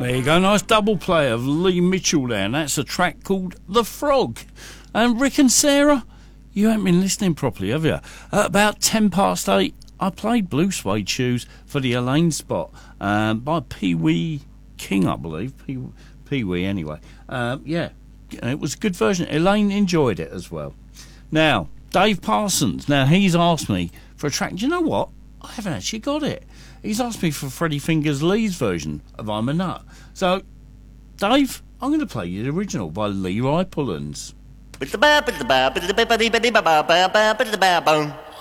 There you go, nice double play of Lee Mitchell there, and that's a track called The Frog. And Rick and Sarah, you haven't been listening properly, have you? At about 8:10, I played Blue Suede Shoes for the Elaine spot by Pee Wee King, I believe. Pee Wee, anyway. Yeah, it was a good version. Elaine enjoyed it as well. Now, Dave Parsons, now he's asked me for a track. Do you know what? I haven't actually got it. He's asked me for Freddie Fingers Lee's version of I'm a Nut. So, Dave, I'm going to play you the original by Leroy Pullens.